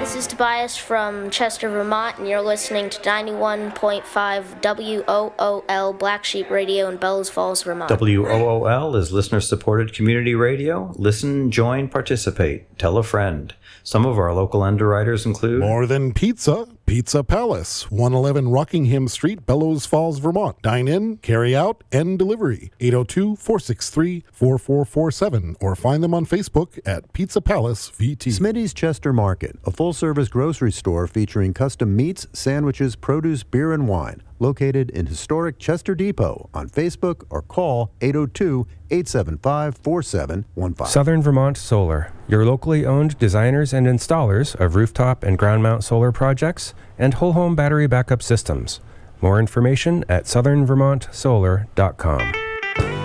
this is Tobias from Chester, Vermont, and you're listening to 91.5 WOOL Black Sheep Radio in Bellows Falls, Vermont. WOOL is listener-supported community radio. Listen, join, participate. Tell a friend. Some of our local underwriters include More Than Pizza, Pizza Palace, 111 Rockingham Street, Bellows Falls, Vermont. Dine in, carry out, and delivery. 802-463-4447 or find them on Facebook at Pizza Palace VT. Smitty's Chester Market, a full-service grocery store featuring custom meats, sandwiches, produce, beer, and wine. Located in historic Chester Depot on Facebook or call 802-875-4715. Southern Vermont Solar, your locally owned designers and installers of rooftop and ground mount solar projects and whole home battery backup systems. More information at southernvermontsolar.com.